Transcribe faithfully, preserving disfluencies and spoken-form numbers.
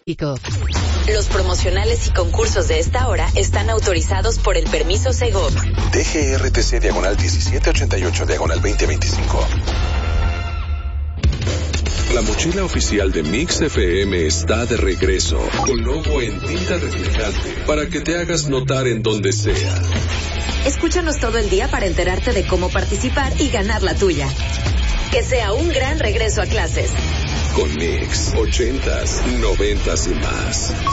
México. Los promocionales y concursos de esta hora están autorizados por el permiso Segov. D G R T C diagonal diecisiete ochenta y ocho diagonal veinte veinticinco. La mochila oficial de Mix F M está de regreso, con logo en tinta reflejante, para que te hagas notar en donde sea. Escúchanos todo el día para enterarte de cómo participar y ganar la tuya. Que sea un gran regreso a clases. Con Mix, ochentas, noventas y más.